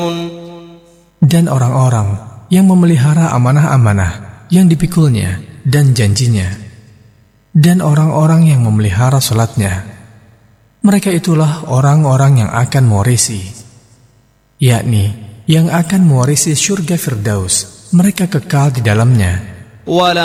Dan orang-orang yang memelihara amanah-amanah yang dipikulnya dan janjinya, dan orang-orang yang memelihara salatnya, mereka itulah orang-orang yang akan mewarisi, yakni yang akan mewarisi surga Firdaus. Mereka kekal di dalamnya.